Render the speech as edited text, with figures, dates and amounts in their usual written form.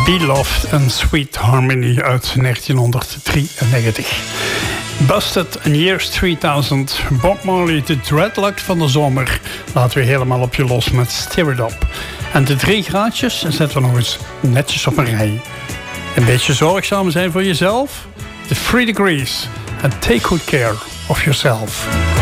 Beloved and Sweet Harmony uit 1993. Busted in Years 3000. Bob Marley, de dreadlocks van de zomer. Laten we helemaal op je los met Stir It Up. En de 3 graadjes zetten we nog eens netjes op een rij. Een beetje zorgzaam zijn voor jezelf? The 3 Degrees. And take good care of yourself.